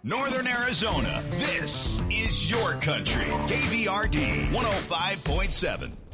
Northern Arizona, this is your country. KBRD 105.7.